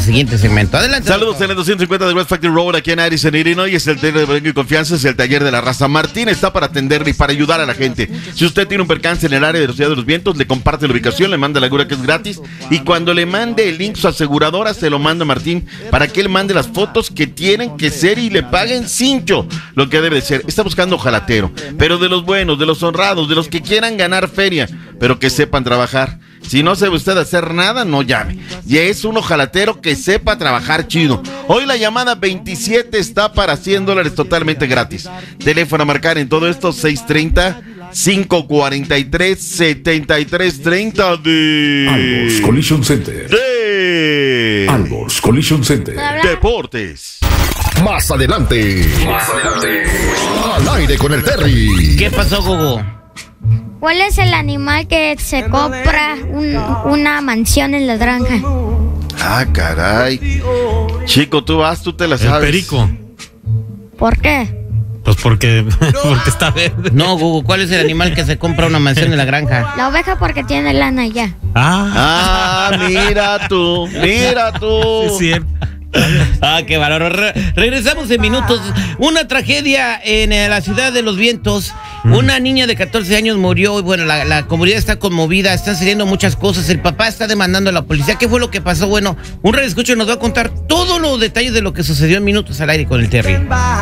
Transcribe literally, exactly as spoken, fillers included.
siguiente segmento. Adelante. Saludos en el doscientos cincuenta de West Factory Road aquí en Addison, Illinois. Es el taller de y confianza, es el taller de la raza. Martín está para atenderle y para ayudar a la gente. Si usted tiene un percance en el área de la Ciudad de los Vientos, le comparte la ubicación, le manda la grúa que es gratis. Y cuando le mande el link su aseguradora, se lo manda Martín para que él mande las fotos que tienen que ser y le paguen cincho. Lo que debe de ser. Está buscando ojalatero, pero de los buenos, de los honrados, de los que quieran ganar feria, pero que sepan trabajar. Si no sabe usted hacer nada, no llame. Y es un ojalatero que sepa trabajar chido. Hoy la llamada veintisiete está para cien dólares totalmente gratis. Teléfono a marcar en todo esto, seis treinta, cinco cuarenta y tres, setenta y tres treinta de... Albors Collision Center. De... Albors Collision Center. Deportes. Más adelante. Más adelante. Al aire con el Terry. ¿Qué pasó, Gogo? ¿Cuál es el animal que se compra un, una mansión en la granja? Ah, caray. Chico, tú vas, tú te la El sabes. perico. ¿Por qué? Pues porque, porque está verde. No, Gogo, ¿cuál es el animal que se compra una mansión en la granja? La oveja porque tiene lana ya. Ah, Ah, mira tú, mira tú. sí, es cierto. Ah, qué valor. Re- regresamos en minutos. Una tragedia en eh, la Ciudad de los Vientos. Una niña de catorce años murió y bueno, la, la comunidad está conmovida, están saliendo muchas cosas. El papá está demandando a la policía. ¿Qué fue lo que pasó? Bueno, un radioescucho nos va a contar todos los detalles de lo que sucedió en minutos al aire con el Terry.